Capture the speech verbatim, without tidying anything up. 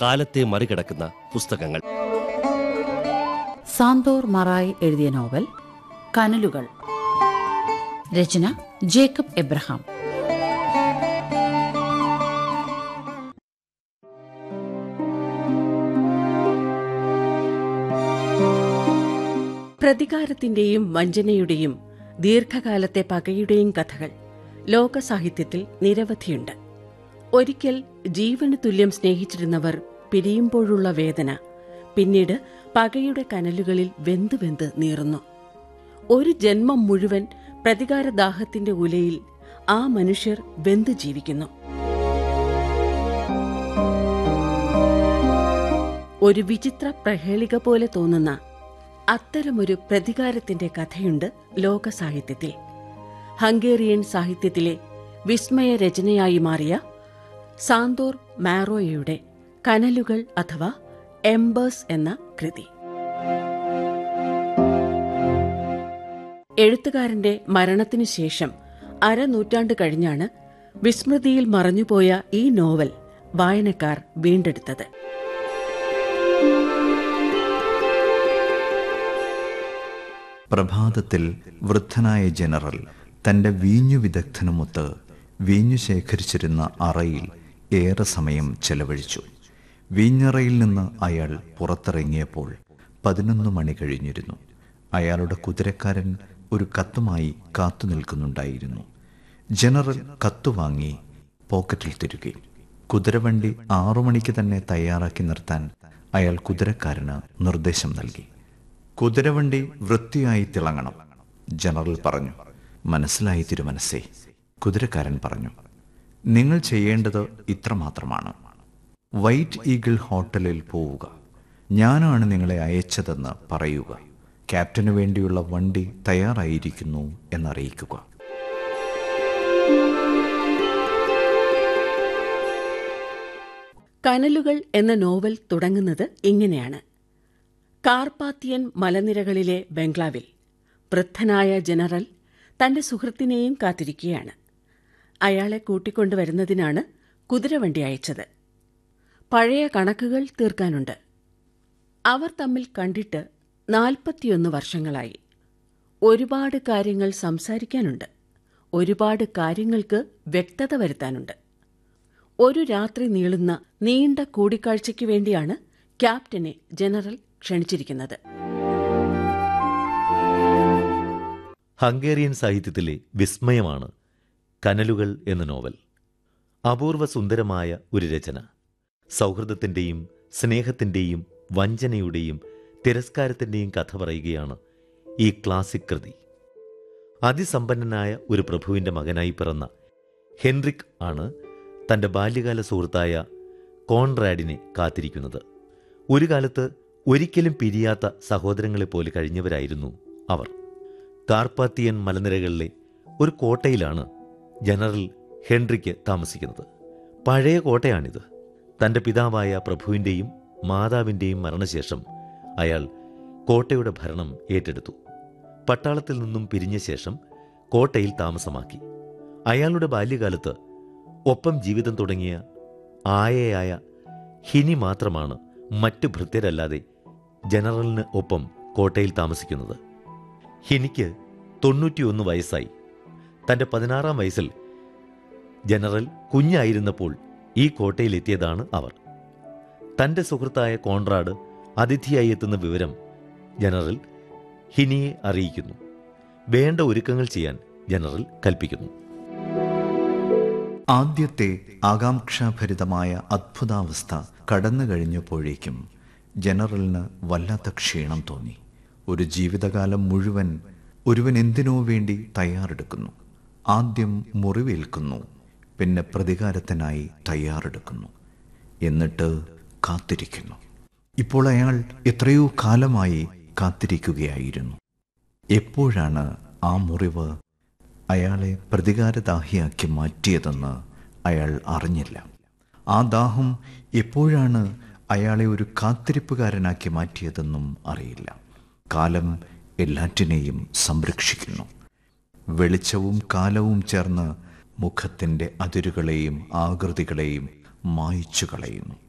കാലത്തെ മറികടക്കുന്ന പുസ്തകങ്ങൾ. സാന്തോർ മറായി എഴുതിയ നോവൽ കനലുകൾ. രചന ജേക്കബ് എബ്രഹാം. പ്രതികാരത്തിന്റെയും വഞ്ചനയുടെയും ദീർഘകാലത്തെ പകയുടെയും കഥകൾ ലോക സാഹിത്യത്തിൽ നിരവധിയുണ്ട്. ഒരിക്കൽ ജീവന് തുല്യം സ്നേഹിച്ചിരുന്നവർ പിരിയുമ്പോഴുള്ള വേദന പിന്നീട് പകയുടെ കനലുകളിൽ വെന്ത് വെന്ത് നീറുന്നു. ഒരു ജന്മം മുഴുവൻ പ്രതികാരദാഹത്തിന്റെ ഉലയിൽ ആ മനുഷ്യർ വെന്ത് ജീവിക്കുന്നു. ഒരു വിചിത്ര പ്രഹേളിക പോലെ തോന്നുന്ന അത്തരമൊരു പ്രതികാരത്തിന്റെ കഥയുണ്ട് ലോക സാഹിത്യത്തിൽ. ഹംഗേറിയൻ സാഹിത്യത്തിലെ വിസ്മയ രചനയായി മാറിയ സാന്തോർ മാറോയയുടെ കനലുകൾ അഥവാ എംബേഴ്സ് എന്ന കൃതി. എഴുത്തുകാരന്റെ മരണത്തിനു ശേഷം അരനൂറ്റാണ്ട് കഴിഞ്ഞാണ് വിസ്മൃതിയിൽ മറഞ്ഞുപോയ ഈ നോവൽ വായനക്കാർ വീണ്ടെടുത്തത്. പ്രഭാതത്തിൽ വൃദ്ധനായ ജനറൽ തന്റെ വീഞ്ഞു വിദഗ്ധനുമൊത്ത് വീഞ്ഞു ശേഖരിച്ചിരുന്ന അറയിൽ ഏറെ സമയം ചെലവഴിച്ചു. വീഞ്ഞറയിൽ നിന്ന് അയാൾ പുറത്തിറങ്ങിയപ്പോൾ പതിനൊന്ന് മണി കഴിഞ്ഞിരുന്നു. അയാളുടെ കുതിരക്കാരൻ ഒരു കത്തുമായി കാത്തു നിൽക്കുന്നുണ്ടായിരുന്നു. ജനറൽ കത്തുവാങ്ങി പോക്കറ്റിൽ തിരുകി. കുതിരവണ്ടി ആറു മണിക്ക് തന്നെ തയ്യാറാക്കി നിർത്താൻ അയാൾ കുതിരക്കാരന് നിർദ്ദേശം നൽകി. കുതിരവണ്ടി വൃത്തിയായി തിളങ്ങണം, ജനറൽ പറഞ്ഞു. മനസ്സിലായി തിരുമനസ്സേ, കുതിരക്കാരൻ പറഞ്ഞു. നിങ്ങൾ ചെയ്യേണ്ടത് ഇത്രമാത്രമാണ്. വൈറ്റ് ഈഗിൾ ഹോട്ടലിൽ പോവുക. ഞാനാണ് നിങ്ങളെ അയച്ചതെന്ന് പറയുക. ക്യാപ്റ്റന് വേണ്ടിയുള്ള വണ്ടി തയ്യാറായിരിക്കുന്നു എന്നറിയിക്കുക. കനലുകൾ എന്ന നോവൽ തുടങ്ങുന്നത് ഇങ്ങനെയാണ്. കാർപാത്തിയൻ മലനിരകളിലെ ബംഗ്ലാവിൽ വൃദ്ധനായ ജനറൽ തന്റെ സുഹൃത്തിനെയും കാത്തിരിക്കുകയാണ്. അയാളെ കൂട്ടിക്കൊണ്ടുവരുന്നതിനാണ് കുതിരവണ്ടി അയച്ചത്. പഴയ കണക്കുകൾ തീർക്കാനുണ്ട്. അവർ തമ്മിൽ കണ്ടിട്ട് നാൽപ്പത്തിയൊന്ന് വർഷങ്ങളായി. ഒരുപാട് കാര്യങ്ങൾ സംസാരിക്കാനുണ്ട്. ഒരുപാട് കാര്യങ്ങൾക്ക് വ്യക്തത വരുത്താനുണ്ട്. ഒരു രാത്രി നീളുന്ന നീണ്ട കൂടിക്കാഴ്ചയ്ക്ക് വേണ്ടിയാണ് ക്യാപ്റ്റനെ ജനറൽ ക്ഷണിച്ചിരിക്കുന്നത്. ഹംഗേറിയൻ സാഹിത്യത്തിലെ വിസ്മയമാണ് കനലുകൾ എന്ന നോവൽ. അപൂർവ സുന്ദരമായ ഒരു രചന. സൗഹൃദത്തിന്റെയും സ്നേഹത്തിന്റെയും വഞ്ചനയുടെയും തിരസ്കാരത്തിന്റെയും കഥ പറയുകയാണ് ഈ ക്ലാസിക് കൃതി. അതിസമ്പന്നനായ ഒരു പ്രഭുവിന്റെ മകനായി പിറന്ന ഹെൻറിക് ആണ് തന്റെ ബാല്യകാല സുഹൃത്തായ കോൺറാഡിനെ കാത്തിരിക്കുന്നത്. ഒരു കാലത്ത് ഒരിക്കലും പിരിയാത്ത സഹോദരങ്ങളെപ്പോലെ കഴിഞ്ഞവരായിരുന്നു അവർ. കാർപാത്തിയൻ മലനിരകളിലെ ഒരു കോട്ടയിലാണ് ജനറൽ ഹെൻറിക്ക് താമസിക്കുന്നത്. പഴയ കോട്ടയാണിത്. തന്റെ പിതാവായ പ്രഭുവിൻ്റെയും മാതാവിൻ്റെയും മരണശേഷം അയാൾ കോട്ടയുടെ ഭരണം ഏറ്റെടുത്തു. പട്ടാളത്തിൽ നിന്നും പിരിഞ്ഞ ശേഷം കോട്ടയിൽ താമസമാക്കി. അയാളുടെ ബാല്യകാലത്ത് ഒപ്പം ജീവിതം തുടങ്ങിയ ആയയായ ഹിനി മാത്രമാണ് മറ്റു ഭൃത്യരല്ലാതെ ജനറലിന് ഒപ്പം കോട്ടയിൽ താമസിക്കുന്നത്. ഹിനിക്ക് തൊണ്ണൂറ്റിയൊന്ന് വയസ്സായി. തൻ്റെ പതിനാറാം വയസ്സിൽ ജനറൽ കുഞ്ഞായിരുന്നപ്പോൾ ഈ കോട്ടയിലെത്തിയതാണ് അവർ. തൻ്റെ സുഹൃത്തായ കോൺറാഡ് അതിഥിയായി എത്തുന്ന വിവരം ജനറൽ ഹിനിയെ അറിയിക്കുന്നു. വേണ്ട ഒരുക്കങ്ങൾ ചെയ്യാൻ ജനറൽ കൽപ്പിക്കുന്നു. ആദ്യത്തെ ആകാംക്ഷാഭരിതമായ അത്ഭുതാവസ്ഥ കടന്നു കഴിഞ്ഞപ്പോഴേക്കും ജനറലിന് വല്ലാത്ത ക്ഷീണം തോന്നി. ഒരു ജീവിതകാലം മുഴുവൻ ഒരുവൻ എന്തിനോ വേണ്ടി തയ്യാറെടുക്കുന്നു. ആദ്യം മുറിവേൽക്കുന്നു, പിന്നെ പ്രതികാരത്തിനായി തയ്യാറെടുക്കുന്നു, എന്നിട്ട് കാത്തിരിക്കുന്നു. ഇപ്പോൾ അയാൾ എത്രയോ കാലമായി കാത്തിരിക്കുകയായിരുന്നു. എപ്പോഴാണ് ആ മുറിവ് അയാളെ പ്രതികാരദാഹിയാക്കി മാറ്റിയതെന്ന് അയാൾ അറിഞ്ഞില്ല. ആ ദാഹം എപ്പോഴാണ് അയാളെ ഒരു കാത്തിരിപ്പുകാരനാക്കി മാറ്റിയതെന്നും അറിയില്ല. കാലം എല്ലാറ്റിനെയും സംരക്ഷിക്കുന്നു. വെളിച്ചവും കാലവും ചേർന്ന് മുഖത്തിൻ്റെ അതിരുകളെയും ആകൃതികളെയും മായ്ച്ചു കളയുന്നു.